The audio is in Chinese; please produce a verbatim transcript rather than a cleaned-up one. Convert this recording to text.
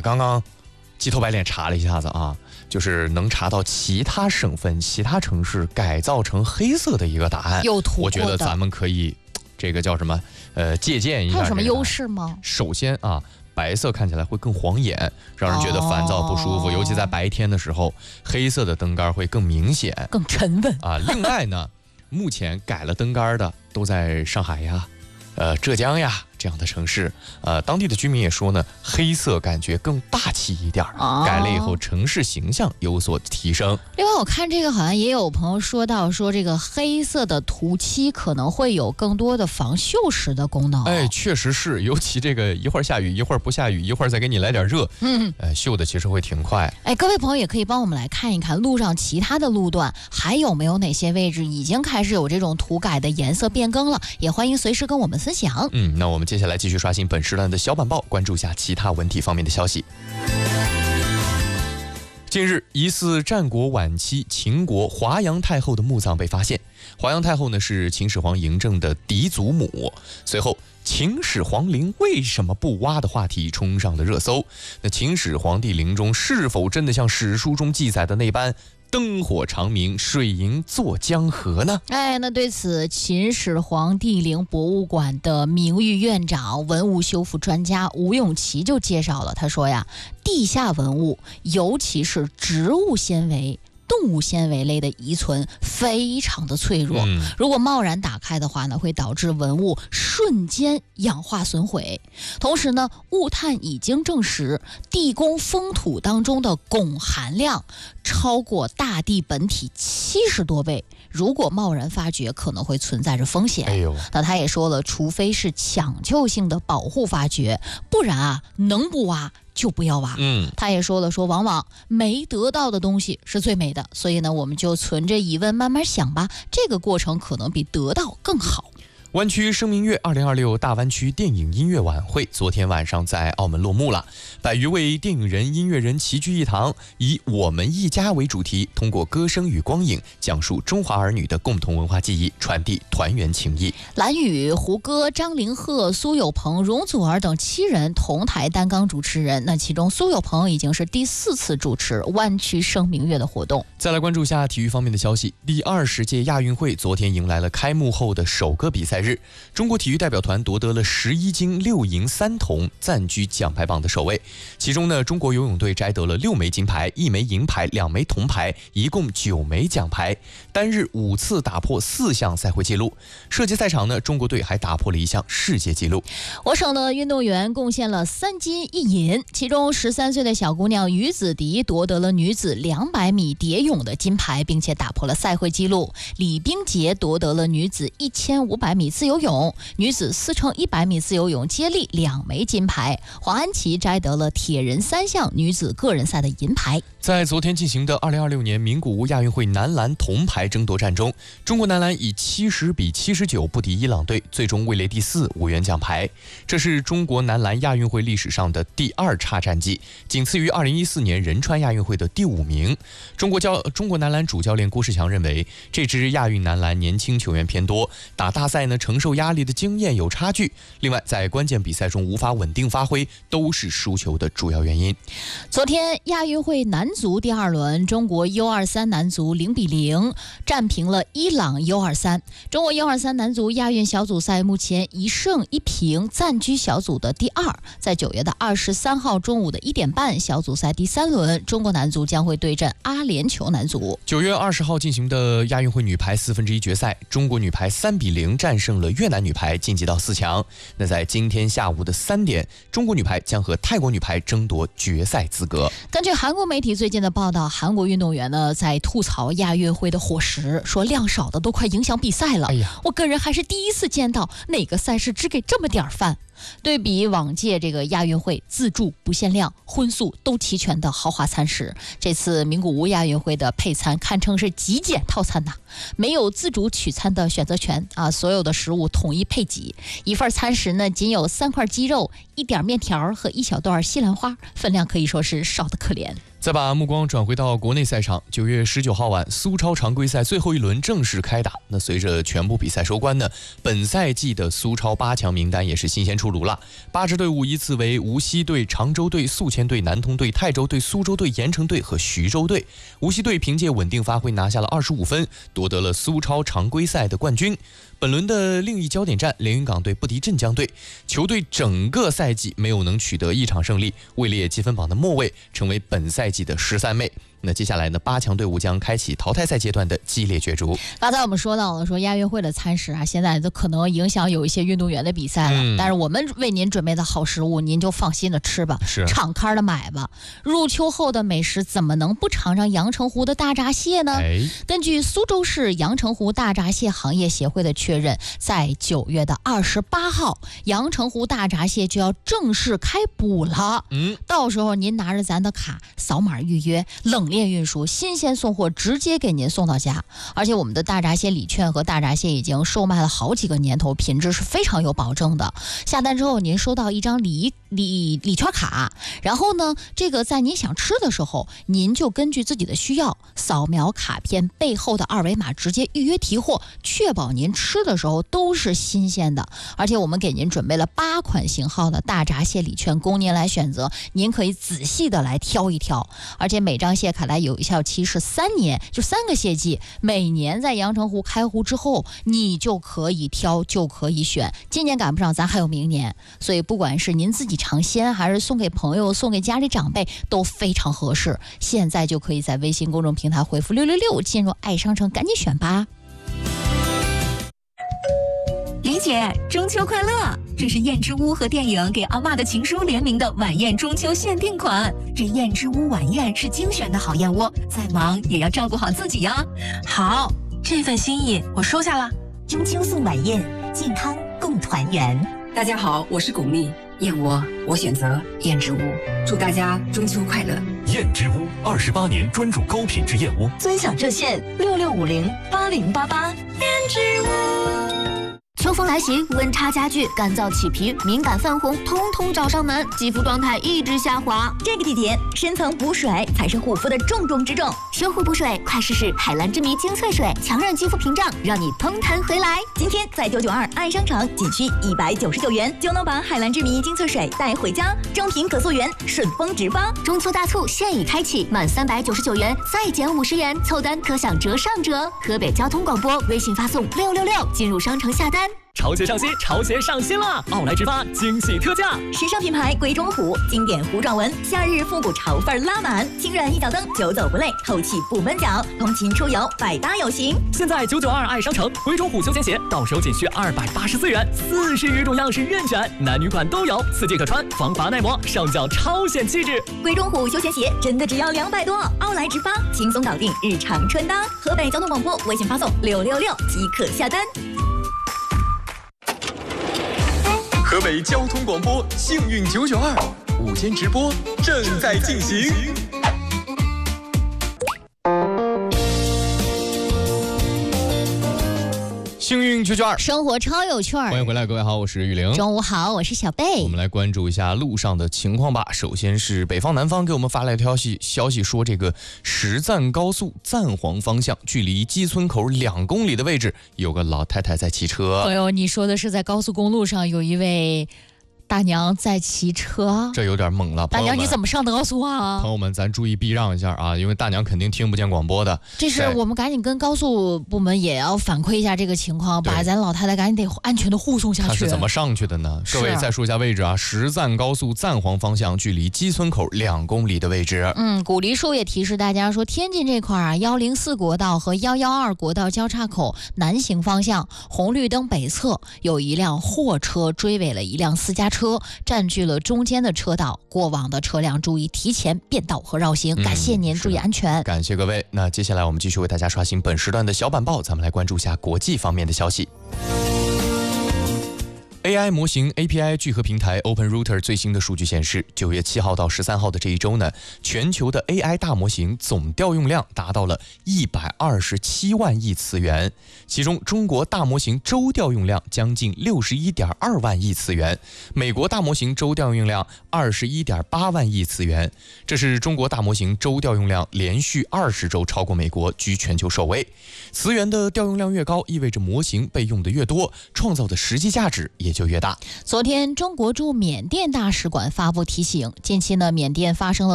刚刚鸡头白脸查了一下子啊，就是能查到其他省份、其他城市改造成黑色的一个答案。 有图我觉得咱们可以，这个叫什么？呃，借鉴一下。 它有什么优势吗？ 首先啊，白色看起来会更晃眼，让人觉得烦躁不舒服，哦、尤其在白天的时候，黑色的灯杆会更明显、 更沉稳啊。另外呢，目前改了灯杆的都在上海呀、呃浙江呀这样的城市，呃，当地的居民也说呢，黑色感觉更大气一点，哦、改了以后城市形象有所提升。 另外，我看这个好像也有朋友说到，说这个黑色的涂漆可能会有更多的防锈蚀的功能。 哎，确实是，尤其这个一会儿下雨，一会儿不下雨，一会儿再给你来点热，嗯，呃，锈的其实会挺快。 哎，各位朋友也可以帮我们来看一看路上其他的路段还有没有哪些位置已经开始有这种涂改的颜色变更了，也欢迎随时跟我们分享。 嗯，那我们接下来继续刷新本时段的小板报，关注一下其他文体方面的消息。近日，疑似战国晚期秦国华阳太后的墓葬被发现。华阳太后呢是秦始皇嬴政的嫡祖母。随后，秦始皇陵为什么不挖的话题冲上了热搜。那秦始皇帝陵中是否真的像史书中记载的那般灯火长明，水银作江河呢？ 哎，那对此，秦始皇帝陵博物馆的名誉院长、文物修复专家吴永琪就介绍了，他说呀，地下文物，尤其是植物纤维、动物纤维类的遗存非常的脆弱，嗯、如果贸然打开的话呢，会导致文物瞬间氧化损毁。同时呢，物探已经证实，地宫封土当中的汞含量超过大地本体七十多倍，如果贸然发掘，可能会存在着风险。 哎呦， 那他也说了，除非是抢救性的保护发掘，不然啊，能不挖就不要挖。嗯，他也说了，说往往没得到的东西是最美的，所以呢，我们就存着疑问慢慢想吧，这个过程可能比得到更好。 湾区声明月二零二六大湾区电影音乐晚会昨天晚上在澳门落幕了，百余位电影人、音乐人齐聚一堂，以我们一家为主题，通过歌声与光影，讲述中华儿女的共同文化记忆，传递团圆情谊。 蓝宇、胡歌、张凌赫、苏有朋、容祖儿等七人同台担纲主持人，那其中苏有朋已经是第四次主持湾区声明月的活动。 再来关注一下体育方面的消息，第二十届亚运会昨天迎来了开幕后的首个比赛日，中国体育代表团夺得了十一金六银三铜，暂居奖牌榜的首位。其中呢，中国游泳队摘得了六枚金牌、一枚银牌、两枚铜牌，一共九枚奖牌，单日五次打破四项赛会纪录。射击赛场呢，中国队还打破了一项世界纪录。 我省的运动员贡献了三金一银，其中十三岁的小姑娘于子迪夺得了女子两百米蝶泳的金牌，并且打破了赛会纪录。李冰洁夺得了女子一千五百米自由泳、女子四乘一百米自由泳接力两枚金牌。黄安琪摘得了铁人三项女子个人赛的银牌。 在昨天进行的二零二六年名古屋亚运会男篮铜牌争夺战中，中国男篮以七十比七十九不敌伊朗队，最终位列第四，无缘奖牌。这是中国男篮亚运会历史上的第二差战绩，仅次于二零一四年仁川亚运会的第五名。中国教中国男篮主教练郭士强认为，这支亚运男篮年轻球员偏多，打大赛呢承受压力的经验有差距，另外在关键比赛中无法稳定发挥，都是输球的主要原因。 昨天亚运会男足第二轮，中国 U 二三 男足零比零战平了伊朗 U 二三。中国 U 二三 男足亚运小组赛目前一胜一平，暂居小组的第二。在九月的二十三号中午的一点半，小组赛第三轮，中国男足将会对阵阿联酋男足。 九月二十号进行的亚运会女排四分之一决赛，中国女排三比零战胜了越南女排，晋级到四强。那在今天下午的三点，中国女排将和泰国女排争夺决赛资格。 根据韩国媒体最近的报道，韩国运动员呢在吐槽亚运会的伙食，说量少的都快影响比赛了。哎呀，我个人还是第一次见到哪个赛事只给这么点饭。对比往届这个亚运会自助不限量、荤素都齐全的豪华餐食，这次名古屋亚运会的配餐堪称是极简套餐呐、啊，没有自主取餐的选择权啊，所有的食物统一配给，一份餐食呢仅有三块鸡肉、一点面条和一小段西兰花，分量可以说是少得可怜。 再把目光转回到国内赛场，九月十九号晚，苏超常规赛最后一轮正式开打。那随着全部比赛收官呢，本赛季的苏超八强名单也是新鲜出炉了。八支队伍依次为无锡队、常州队、宿迁队、南通队、泰州队、苏州队、盐城队和徐州队。无锡队凭借稳定发挥拿下了二十五分，夺得了苏超常规赛的冠军。本轮的另一焦点战，连云港队不敌镇江队，球队整个赛季没有能取得一场胜利，位列积分榜的末位，成为本赛季的十三妹。那接下来呢，八强队伍将开启淘汰赛阶段的激烈角逐。 刚才我们说到了，说亚运会的餐食啊，现在都可能影响有一些运动员的比赛了。嗯、但是我们为您准备的好食物，您就放心的吃吧， 是敞开的买吧。入秋后的美食，怎么能不尝尝阳澄湖的大闸蟹呢？ 哎、 根据苏州市阳澄湖大闸蟹行业协会的确认，在九月的二十八号，阳澄湖大闸蟹就要正式开捕了。 嗯， 到时候您拿着咱的卡扫码预约，冷链运输，新鲜送货，直接给您送到家。而且我们的大闸蟹礼券和大闸蟹已经售卖了好几个年头，品质是非常有保证的。下单之后，您收到一张礼礼礼券卡，然后呢，这个在您想吃的时候，您就根据自己的需要，扫描卡片背后的二维码，直接预约提货，确保您吃的时候都是新鲜的。而且我们给您准备了八款型号的大闸蟹礼券供您来选择，您可以仔细的来挑一挑。而且每张蟹卡来有效期是三年，就三个蟹季，每年在阳澄湖开湖之后，你就可以挑，就可以选。今年赶不上，咱还有明年。所以不管是您自己尝鲜，还是送给朋友、送给家里长辈，都非常合适。现在就可以在微信公众平台回复六六六进入爱商城，赶紧选吧。 李姐，中秋快乐！这是燕之屋和电影《给阿嬷的情书》联名的晚宴中秋限定款。这燕之屋晚宴是精选的好燕窝，再忙也要照顾好自己呀。 好，这份心意我收下了。 中秋送晚宴，健康共团圆。 大家好，我是巩俐，燕窝我选择燕之屋，祝大家中秋快乐。 燕之屋二十八年专注高品质燕窝， 尊享热线六六五零八零八八。 燕之屋。 秋风来袭，温差加剧，干燥起皮、敏感泛红，通通找上门，肌肤状态一直下滑。 这个季节，深层补水才是护肤的重中之重。 修护补水，快试试海蓝之谜精粹水，强韧肌肤屏障，让你通弹回来。 今天在九九二爱商城，仅需一百九十九元就能把海蓝之谜精粹水带回家，正品可溯源，顺丰直发。 中秋大促现已开启，满三百九十九元再减五十元，凑单可享折上折。河北交通广播微信发送六六六进入商城下单。 潮鞋上新，潮鞋上新了！奥莱直发惊喜特价， 时尚品牌鬼冢虎，经典糊状纹，夏日复古潮范拉满，轻软一脚蹬，久走不累，透气不闷脚，通勤出游百搭有型。 现在九九二爱商城，鬼冢虎休闲鞋到手仅需二百八十四元，四十余种样式任选，男女款都有，四季可穿，防滑耐磨，上脚超显气质。 鬼冢虎休闲鞋真的只要两百多，奥莱直发轻松搞定日常穿搭。河北交通广播微信发送六六六即可下单。 河北交通广播幸运九九二午间直播正在进行。 幸运九九二， 生活超有趣儿。 欢迎回来，各位好，我是玉玲。 中午好，我是小贝。 我们来关注一下路上的情况吧。首先是北方南方给我们发来消息，消息说这个石赞高速赞黄方向，距离基村口两公里的位置，有个老太太在骑车。 哎呦，你说的是在高速公路上有一位大娘在骑车， 这有点猛了。 大娘，你怎么上的高速啊？ 朋友们，咱注意避让一下啊，因为大娘肯定听不见广播的。 这是我们赶紧跟高速部门也要反馈一下这个情况，把咱老太太赶紧得安全的护送下去。 她是怎么上去的呢？各位再说一下位置啊，石赞高速赞黄方向，距离基村口两公里的位置。 嗯，古黎叔也提示大家说，天津这块啊，幺零四国道和幺幺二国道交叉口南行方向，红绿灯北侧有一辆货车追尾了一辆私家车。车占据了中间的车道，过往的车辆注意提前变道和绕行。感谢您，注意安全。 感谢各位。那接下来我们继续为大家刷新本时段的小板报，咱们来关注一下国际方面的消息。 A I 模型 A P I 聚合平台 OpenRouter 最新的数据显示，九月七号到十三号的这一周呢，全球的 A I 大模型总调用量达到了一百二十七万亿次元，其中中国大模型周调用量将近六十一点二万亿次元，美国大模型周调用量二十一点八万亿次元，这是中国大模型周调用量连续二十周超过美国，居全球首位。词源的调用量越高，意味着模型被用的越多，创造的实际价值也就越大。 昨天，中国驻缅甸大使馆发布提醒，近期呢，缅甸发生了